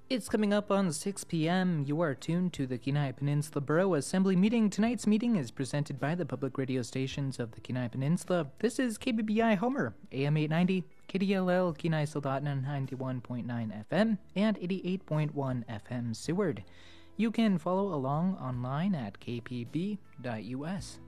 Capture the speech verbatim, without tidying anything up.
It's coming up on six p.m. You are tuned to the Kenai Peninsula Borough Assembly meeting. Tonight's meeting is presented by the public radio stations of the Kenai Peninsula. This is K B B I Homer, A M eight ninety, K D L L, Kenai Soldotna ninety-one point nine F M, and eighty-eight point one F M Seward. You can follow along online at k p b dot u s.